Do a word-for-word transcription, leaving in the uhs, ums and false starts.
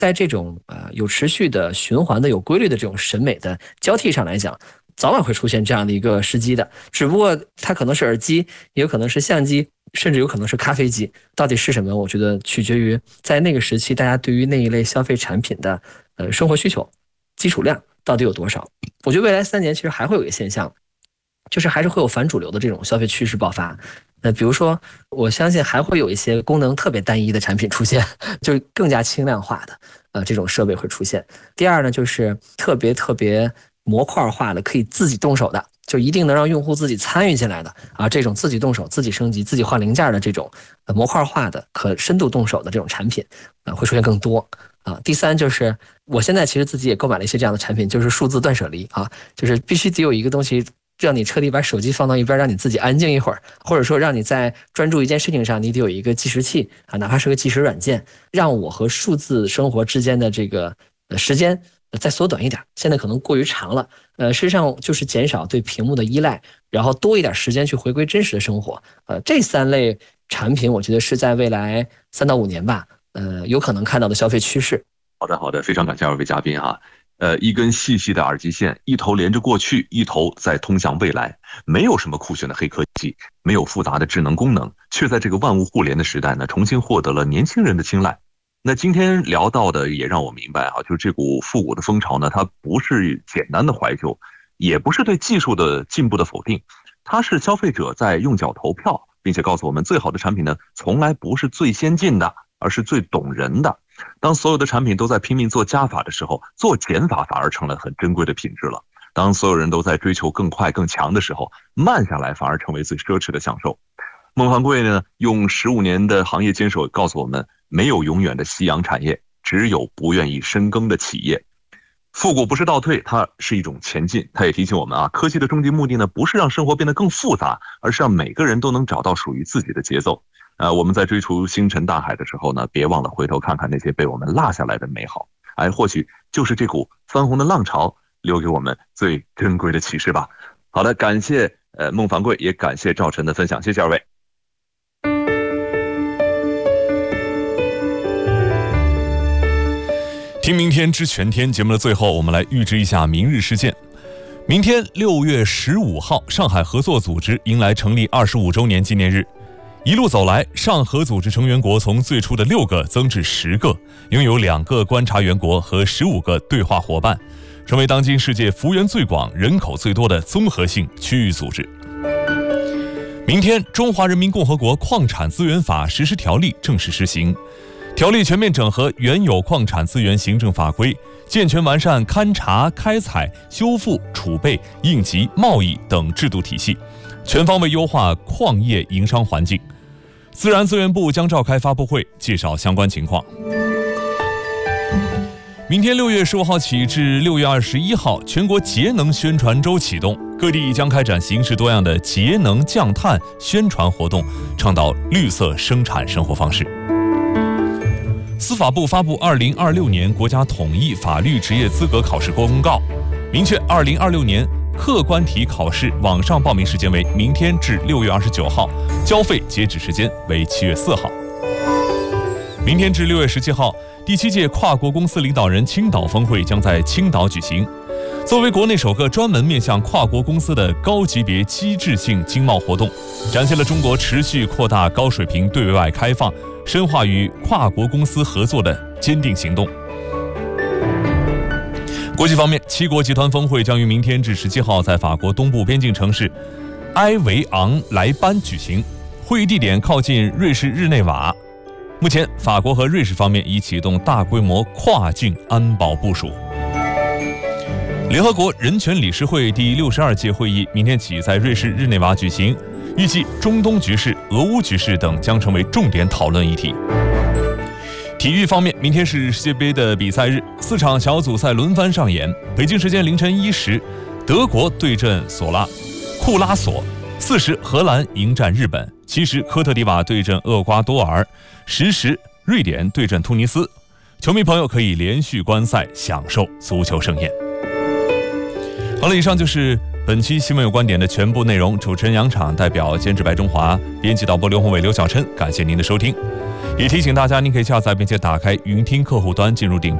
在这种呃有持续的循环的有规律的这种审美的交替上来讲，早晚会出现这样的一个时机的，只不过它可能是耳机，也有可能是相机，甚至有可能是咖啡机，到底是什么？我觉得取决于在那个时期大家对于那一类消费产品的呃生活需求基础量到底有多少。我觉得未来三年其实还会有一个现象，就是还是会有反主流的这种消费趋势爆发。那比如说，我相信还会有一些功能特别单一的产品出现，就更加轻量化的呃这种设备会出现。第二呢，就是特别特别模块化的，可以自己动手的，就一定能让用户自己参与进来的啊，这种自己动手、自己升级、自己换零件的这种呃模块化的、可深度动手的这种产品啊，会出现更多啊。第三就是我现在其实自己也购买了一些这样的产品，就是数字断舍离啊，就是必须得有一个东西让你彻底把手机放到一边，让你自己安静一会儿，或者说让你在专注一件事情上，你得有一个计时器啊，哪怕是个计时软件，让我和数字生活之间的这个呃时间再缩短一点，现在可能过于长了。呃，事实上就是减少对屏幕的依赖，然后多一点时间去回归真实的生活。呃，这三类产品，我觉得是在未来三到五年吧，呃，有可能看到的消费趋势。 好的，好的，非常感谢二位嘉宾哈。呃，一根细细的耳机线，一头连着过去，一头在通向未来。没有什么酷炫的黑科技，没有复杂的智能功能，却在这个万物互联的时代呢，重新获得了年轻人的青睐。那今天聊到的也让我明白啊，就是这股复古的风潮呢，它不是简单的怀旧，也不是对技术的进步的否定，它是消费者在用脚投票，并且告诉我们，最好的产品呢，从来不是最先进的，而是最懂人的。当所有的产品都在拼命做加法的时候，做减法反而成了很珍贵的品质了。当所有人都在追求更快更强的时候，慢下来反而成为最奢侈的享受。孟凡贵呢，用十五年的行业坚守告诉我们，没有永远的夕阳产业，只有不愿意深耕的企业。复古不是倒退，它是一种前进。它也提醒我们啊，科技的终极目的呢，不是让生活变得更复杂，而是让每个人都能找到属于自己的节奏。呃，我们在追逐星辰大海的时候呢，别忘了回头看看那些被我们落下来的美好。哎，或许就是这股翻红的浪潮留给我们最珍贵的启示吧。好的，感谢呃孟凡贵，也感谢赵晨的分享，谢谢二位。 听明天知全天节目的最后，我们来预知一下明日事件。明天六月十五号，上海合作组织迎来成立二十五周年纪念日。一路走来，上合组织成员国从最初的六个增至十个，拥有两个观察员国和十五个对话伙伴，成为当今世界幅员最广、人口最多的综合性区域组织。明天，《中华人民共和国矿产资源法》实施条例正式施行。条例全面整合原有矿产资源行政法规，健全完善勘查、开采、修复、储备、应急、贸易等制度体系，全方位优化矿业营商环境。自然资源部将召开发布会，介绍相关情况。明天六月十五号起至六月二十一号，全国节能宣传周启动，各地将开展形式多样的节能降碳宣传活动，倡导绿色生产生活方式。司法部发布二零二六年国家统一法律职业资格考试公告，明确二零二六年客观题考试网上报名时间为明天至六月二十九号，交费截止时间为七月四号。明天至六月十七号，第七届跨国公司领导人青岛峰会将在青岛举行。作为国内首个专门面向跨国公司的高级别机制性经贸活动，展现了中国持续扩大高水平对外开放、深化与跨国公司合作的坚定行动。国际方面，七国集团峰会将于明天至十七号在法国东部边境城市埃维昂莱班举行，会议地点靠近瑞士日内瓦。目前，法国和瑞士方面已启动大规模跨境安保部署。联合国人权理事会第六十二届会议明天起在瑞士日内瓦举行，预计中东局势、俄乌局势等将成为重点讨论议题。体育方面，明天是世界杯的比赛日，四场小组赛轮番上演。北京时间凌晨一时，德国对阵索拉库拉索；四时，荷兰迎战日本；七时，科特迪瓦对阵厄瓜多尔；十时，瑞典对阵突尼斯。球迷朋友可以连续观赛，享受足球盛宴。好了，以上就是本期新闻有观点的全部内容。主持人杨昶，代表监制白中华，编辑导播刘宏伟、刘小琛，感谢您的收听。 也提醒大家，您可以下载并且打开云听客户端进入顶。